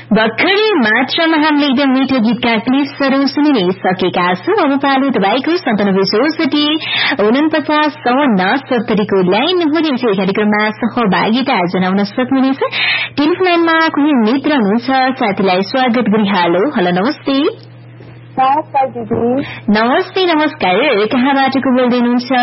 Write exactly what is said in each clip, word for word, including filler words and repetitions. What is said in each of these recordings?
भर्खरै मात्रामा हामीले एकदम मिठो गीतका क्लिप्सहरू सुनि नै सकेका छौं। अब पालो तपाईँको सन्तानब्बे चौसठी उनपचास चौन्न सत्तरीको लाइन हुनेछ। कार्यक्रममा सहभागिता जनाउन सक्नुहुनेछ। टेलिफोन लाइनमा कुनै मित्र हुनुहुन्छ, साथीलाई स्वागत गरिहालो। हेलो, नमस्ते। नमस्कार दिदी। नमस्ते नमस्कार। कहाँबाट को बोल्दै हुनुहुन्छ?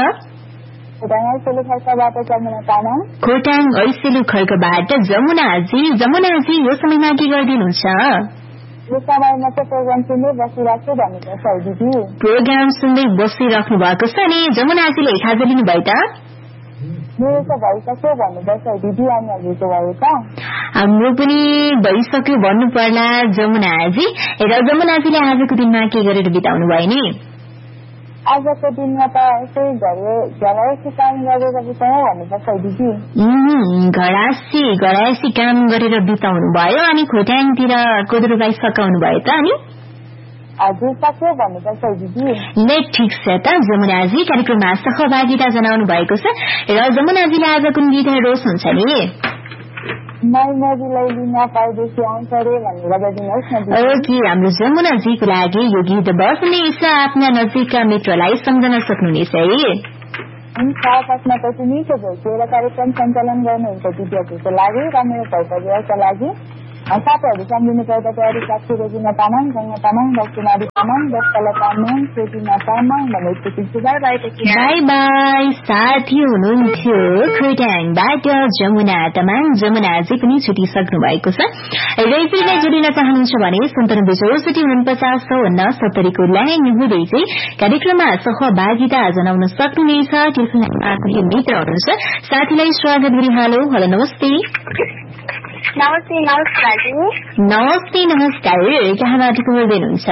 खोटाङ ऐसेलु खर्कबाट जमुनाजी। जमुनाजी, यो समयमा के गरिदिनुहुन्छ? यो समयमा चाहिँ प्रोग्राम सुन्दै बसिरहेको भनेको छ दिदी। प्रोग्राम सुन्दै बसिराख्नु भएको छ नि। जमुनाजीले खाजा लिनुभयो त? मेरो त भइसक्यो भन्नुपर्छ दिदी, अनि हजुरको भयो त? हाम्रो पनि भइसक्यो भन्नु पर्ला जमुनाजी। र जमुनाजीले आजको दिनमा के गरेर बिताउनु भयो नि? आजको दिनमा त यसै घरायसी काम गरेर बिताउँ भन्नुपर्छ दिदी। घरासी घरायसी काम गरेर बिताउनु भयो। अनि खोटाङतिर कोदो रोपाई सकाउनु भयो त? अनि हजुर सक्यो भन्नुपर्छ दिदी। नै ठिक छ त जमुनाजी। कार्यक्रममा सहभागिता जनाउनु भएको छ। र जमुनाजीले आज कुन गीत रोज हुन्छ नि? मैमरीलाई लिन पाइदेखि आउँछ रे भनेर गरिदिनुहोस् न दिदी। ओके, हाम्रो जमुनाजीको लागि यो गीत बस्नेछ। आफ्ना नजिकका मित्रलाई सम्झन सक्नुहुनेछ है। हुन्छ, फर्स्टमा त मिठो भइसकेर कार्यक्रम सञ्चालन गर्नुहुन्छ दिदीहरूको लागि र मेरो घर परिवारको लागि। साथीहरू सम्झिनु पर्दा चाहिँ साथी रोजिना तामाङ, गङ्गा तामाङ, बकुमारी तामाङ, दशकला तामाङ, सोजिना तामाङ भनेर चिन्छु। By by. By by. साथी हुनुहुन्थ्यो खोटाङबाट जमुना तामाङ। जमुनाजी पनि छुटिसक्नु भएको छ। र यसैलाई जोडिन चाहनुहुन्छ भने सन्तानब्बे चौसठी उनपचास चौन्न सत्तरीको लाइन हुँदै चाहिँ कार्यक्रममा सहभागिता जनाउन सक्नुहुनेछ। टेलिफोनमा कोही मित्र हुनुहुन्छ, साथीलाई स्वागत गरिहालो। हेलो, नमस्ते। नमस्ते नमस्कार। नमस्ते नमस्कार। कहाँबाट को बोल्दै हुनुहुन्छ?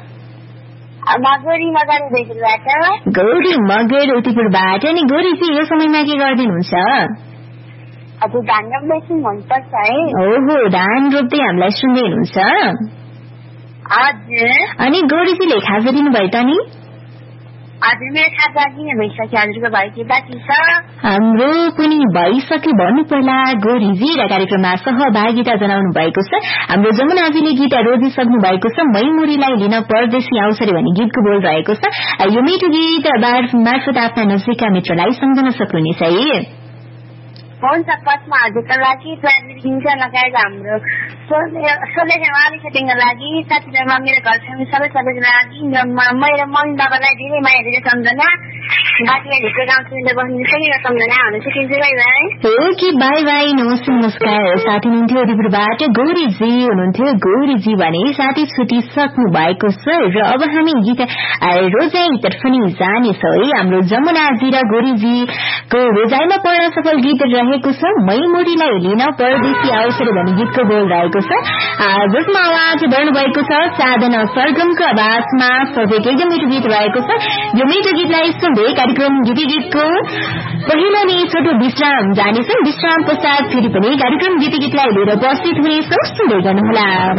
गौरी मगर उदयपुरबाट। गौरी मगर उदयपुरबाट। अनि गौरीजी, यो समयमा के गरिदिनुहुन्छ? हजुर, धान रोप्दैछु मनपर्छ है। ओहो, धान रोप्दै हामीलाई सुन्दै हुनुहुन्छ? हजुर। अनि गौरीजीले खाजा दिनुभयो त नि? हजुर, मेरो खाजा किन भइसक्यो, हजुरको भयो कि बाँकी छ? हाम्रो पनि भइसक्यो भन्नु पर्ला गौरीजी। र कार्यक्रममा सहभागिता जनाउनु भएको छ। हाम्रो जमुनाजीले गीत रोजिसक्नु भएको छ। मैमुरीलाई लिन परदेशी आउँछ रे भन्ने गीतको बोल रहेको छ। यो मिठो गीत मार्फत आफ्ना नजिकका मित्रलाई सम्झन सक्नुहुनेछ है। हुन्छ, फर्स्टमा हजुरको लागि हिंसा लगाएर हाम्रो सोले उहाँले सेटिङको लागि, साथीहरूमा मेरो घर फ्यामिली सबै सबैको लागि, मेरो मम्मी बाबालाई धेरै माया धेरै सम्झना, बाँकी भित्र गाउँ सुनेर बस्नु सबै सम्झना हुन सकिन्छ। By by. Okay, by by. नमस्ते नमस्कार। साथी हुनुहुन्थ्यो उदयपुरबाट गौरीजी हुनुहुन्थ्यो। गौरीजी भने साथी छुटिसक्नु भएको छ। र अब हामी गीत रोजाइतर्फ नि जानेछौँ है। हाम्रो जमुनाजी र गौरीजीको रोजाइमा पढ्न सफल गीत रहेको छ मैमुरीलाई लिन परदेशी आउँछ रे भन्ने गीतको बोल रहेको छ, जसमा आवाज भर्नु भएको छ साधना सरगमको आवाजमा। सबैको एकदम मिठो गीत रहेको छ। यो मिठो गीतलाई सुन्दै कार्यक्रम गीती गीतको पहिलो नै छोटो विश्राम जानेछौँ। विश्राम पश्चात फेरि पनि कार्यक्रम गीती गीतलाई लिएर उपस्थित हुनेछौँ। सुन्दै गर्नुहोला।